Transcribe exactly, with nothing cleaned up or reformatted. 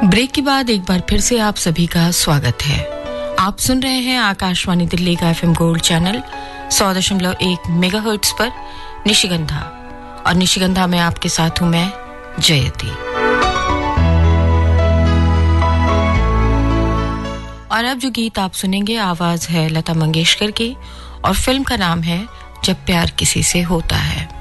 Break के बाद एक बार फिर से आप सभी का स्वागत है। आप सुन रहे हैं आकाशवाणी दिल्ली का एफएम गोल्ड चैनल सौ दशमलव एक मेगाहर्ट्ज पर निशिगंधा, और निशिगंधा में आपके साथ हूं मैं जयती। और अब जो गीत आप सुनेंगे आवाज है लता मंगेशकर की और फिल्म का नाम है जब प्यार किसी से होता है।